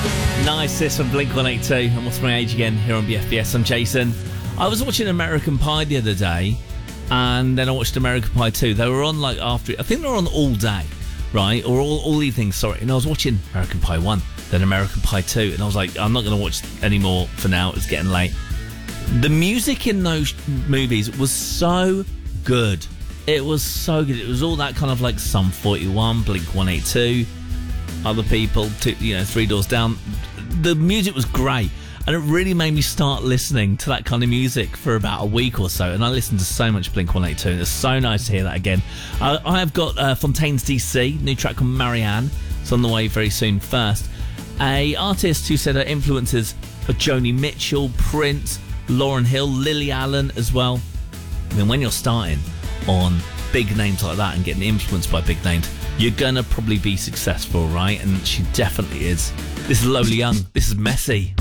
Nice, this from Blink-182 and What's My Age Again here on BFBS. I'm Jason. I was watching American Pie the other day, and then I watched American Pie 2. They were on I think they were on all day, right? Or all evening, sorry. And I was watching American Pie 1, then American Pie 2, and I was like, I'm not going to watch any more for now. It's getting late. The music in those movies was so good. It was so good. It was all that kind of like Sum 41, Blink-182, other people, Three Doors Down. The music was great, and it really made me start listening to that kind of music for about a week or so, and I listened to so much Blink-182, and it's so nice to hear that again. I have got Fontaines DC, new track called Marianne. It's on the way very soon. First, a artist who said her influences are Joni Mitchell, Prince, Lauryn Hill, Lily Allen as well. I mean, when you're starting on big names like that and getting influenced by big names, you're gonna probably be successful, right? And she definitely is. This is Lola Young. This is Messy.